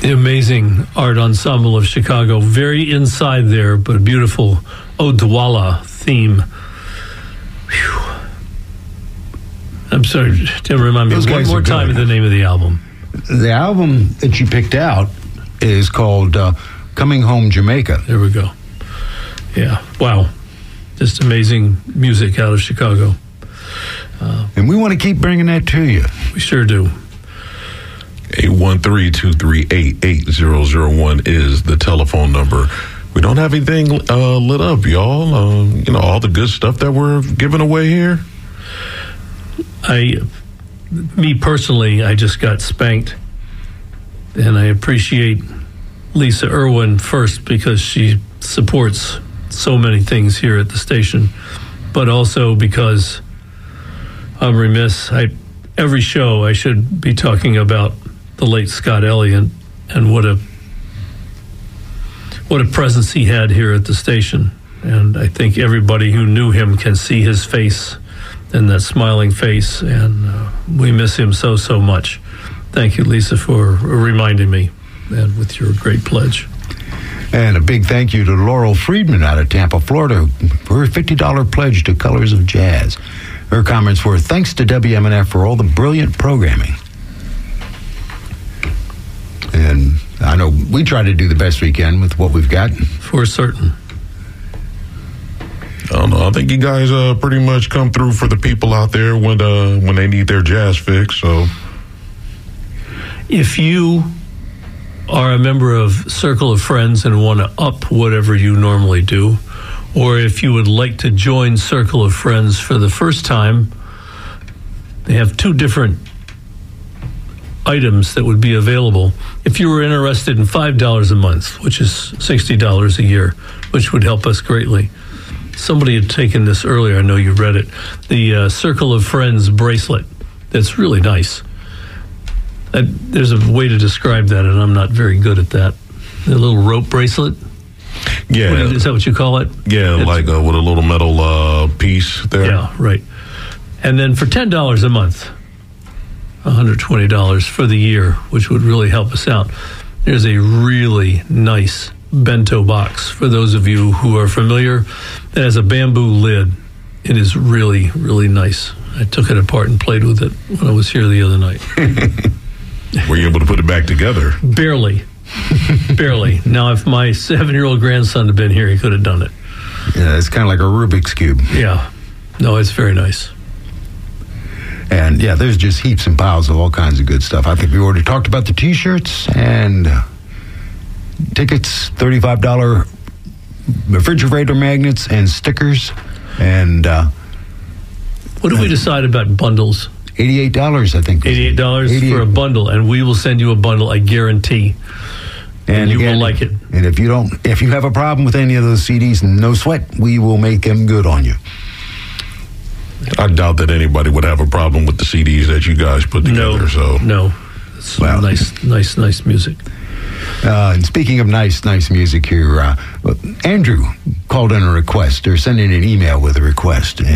The amazing art ensemble of Chicago, very inside there, but a beautiful Odwalla theme. Whew. I'm sorry, Tim, remind me one more time of the name of the album. The album that you picked out is called Coming Home Jamaica. There we go. Yeah, wow. Just amazing music out of Chicago. And we want to keep bringing that to you. We sure do. 813-238-8001 is the telephone number. We don't have anything lit up, y'all. All the good stuff that we're giving away here. Me personally, I just got spanked. And I appreciate Lisa Irwin first because she supports so many things here at the station, but also because I'm remiss. Every show I should be talking about the late Scott Elliott and what a presence he had here at the station. And I think everybody who knew him can see his face and that smiling face, and we miss him so much. Thank you, Lisa, for reminding me, and with your great pledge. And a big thank you to Laurel Friedman out of Tampa, Florida, for her $50 pledge to Colors of Jazz. Her comments were, thanks to WMNF for all the brilliant programming. And I know we try to do the best we can with what we've got. For certain. I don't know. I think you guys pretty much come through for the people out there when they need their jazz fix. So, if you are a member of Circle of Friends and want to up whatever you normally do, or if you would like to join Circle of Friends for the first time, they have two different items that would be available. If you were interested in $5 a month, which is $60 a year, which would help us greatly. Somebody had taken this earlier, I know you read it, the Circle of Friends bracelet. That's really nice. There's a way to describe that, and I'm not very good at that. The little rope bracelet? Yeah. Is that what you call it? Yeah, with a little metal piece there. Yeah, right. And then for $10 a month, $120 for the year, which would really help us out, there's a really nice bento box for those of you who are familiar. It has a bamboo lid. It is really, really nice. I took it apart and played with it when I was here the other night. Were you able to put it back together? Barely. Barely. Now, if my 7-year-old grandson had been here, he could have done it. Yeah, it's kind of like a Rubik's Cube. Yeah. No, it's very nice. And, yeah, there's just heaps and piles of all kinds of good stuff. I think we already talked about the T-shirts and tickets, $35 refrigerator magnets and stickers. And what did we decide about bundles? $88, I think. $88 for a bundle, and we will send you a bundle, I guarantee. And you will like it. And if you have a problem with any of those CDs, no sweat, we will make them good on you. I doubt that anybody would have a problem with the CDs that you guys put together. No. It's nice music. And speaking of nice music here, Andrew called in a request, or sent in an email with a request.